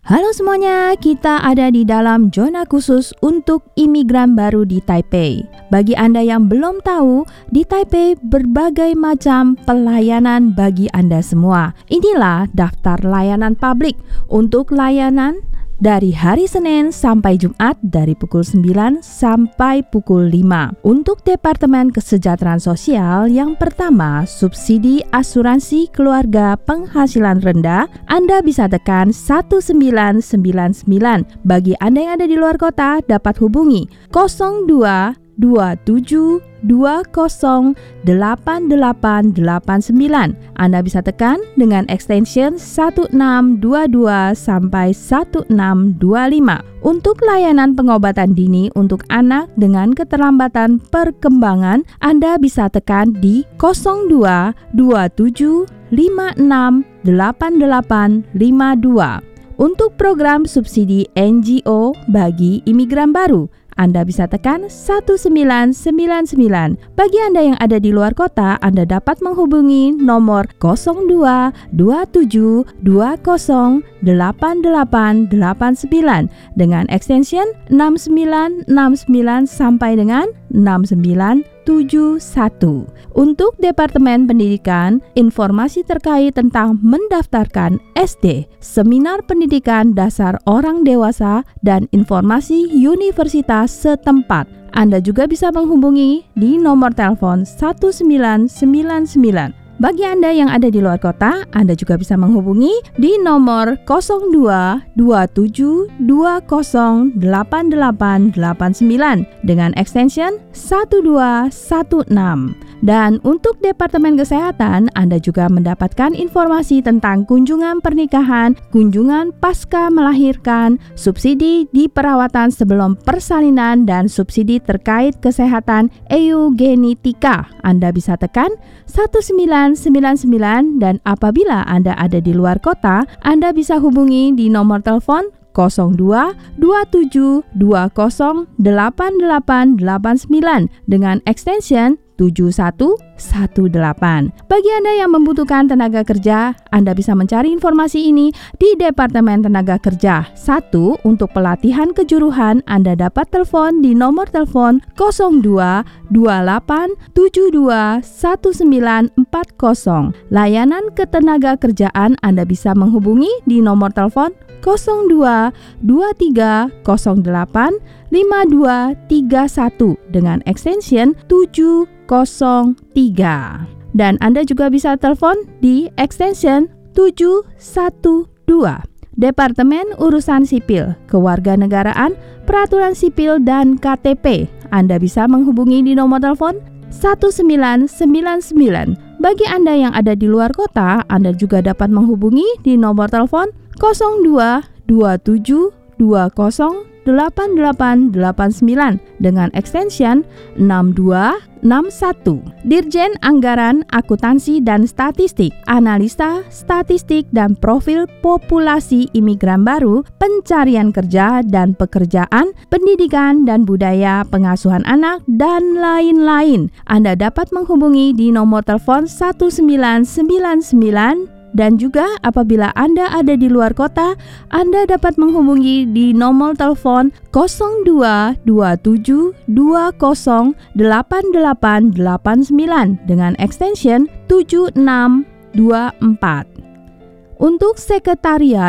Halo semuanya, kita ada di dalam zona khusus untuk imigran baru di Taipei. Bagi Anda yang belum tahu, di Taipei berbagai macam pelayanan bagi Anda semua. Inilah daftar layanan publik untuk layanan dari hari Senin sampai Jumat dari pukul 9 sampai pukul 5. Untuk Departemen Kesejahteraan Sosial, yang pertama, subsidi asuransi keluarga penghasilan rendah, Anda bisa tekan 1999. Bagi Anda yang ada di luar kota, dapat hubungi 02 27 20 8889. Anda bisa tekan dengan extension 1622 sampai 1625. Untuk layanan pengobatan dini untuk anak dengan keterlambatan perkembangan, Anda bisa tekan di 02 27 56 8852. Untuk program subsidi NGO bagi imigran baru, Anda bisa tekan 1999. Bagi Anda yang ada di luar kota, Anda dapat menghubungi nomor 02 27 20 8889 dengan extension 6969 sampai dengan 6971. Untuk Departemen Pendidikan, informasi terkait tentang mendaftarkan SD, seminar pendidikan dasar orang dewasa, dan informasi universitas setempat. Anda juga bisa menghubungi di nomor telepon 1999. Bagi Anda yang ada di luar kota, Anda juga bisa menghubungi di nomor 02 27 20 8889 dengan extension 1216. Dan untuk Departemen Kesehatan, Anda juga mendapatkan informasi tentang kunjungan pernikahan, kunjungan pasca melahirkan, subsidi di perawatan sebelum persalinan, dan subsidi terkait kesehatan eugenetika. Anda bisa tekan 1999, dan apabila Anda ada di luar kota, Anda bisa hubungi di nomor telepon 02 27 20 8889 dengan extension 7118. Bagi Anda yang membutuhkan tenaga kerja, Anda bisa mencari informasi ini di Departemen Tenaga Kerja. 1. Untuk pelatihan kejuruhan, Anda dapat telepon di nomor telepon 02 28 72 1940. Layanan ketenaga kerjaan, Anda bisa menghubungi di nomor telepon 02 23 08 5231 dengan extension 703. Dan Anda juga bisa telepon di extension 712. Departemen Urusan Sipil, Kewarganegaraan, Peraturan Sipil, dan KTP. Anda bisa menghubungi di nomor telepon 1999. Bagi Anda yang ada di luar kota, Anda juga dapat menghubungi di nomor telepon 02 27 20 8889 dengan extension 6261. Dirjen Anggaran, Akuntansi dan Statistik, Analisa Statistik dan Profil Populasi Imigran Baru, Pencarian Kerja dan Pekerjaan, Pendidikan dan Budaya, Pengasuhan Anak, dan lain-lain. Anda dapat menghubungi di nomor telepon 1999. Dan juga apabila Anda ada di luar kota, Anda dapat menghubungi di nomor telepon 02 27 20 8889 dengan extension 7624. Untuk sekretariat